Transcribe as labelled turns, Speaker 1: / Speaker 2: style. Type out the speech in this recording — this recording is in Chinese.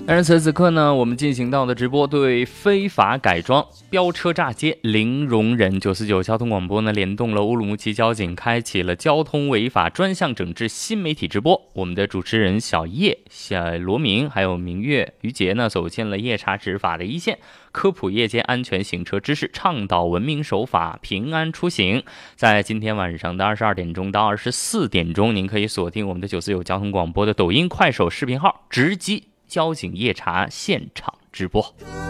Speaker 1: 而此刻呢，我们进行到的直播对非法改装、飙车炸街零容忍。949交通广播呢，联动了乌鲁木齐交警，开启了交通违法专项整治新媒体直播。我们的主持人小叶、小罗明还有明月、于杰呢，走进了夜查执法的一线，科普夜间安全行车知识，倡导文明守法，平安出行。在今天晚上的22点钟到24点钟，您可以锁定我们的949交通广播的抖音、快手视频号，直击交警夜查现场直播。